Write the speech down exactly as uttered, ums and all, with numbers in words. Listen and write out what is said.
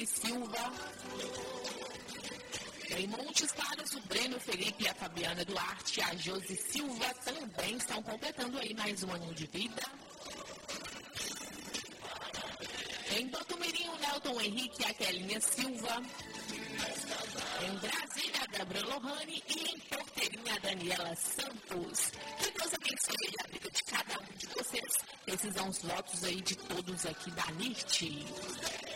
Silva. Em Montes Claros, o Breno Felipe e a Fabiana Duarte e a Josi Silva também estão completando aí mais um ano de vida. Em Botumirim, o Nelton Henrique e a Kelinha Silva. Em Brasília, a Débora Lohane e em Porteirinha, a Daniela Santos. Que Deus abençoe a vida de cada um de vocês. Esses são os votos aí de todos aqui da N I R T.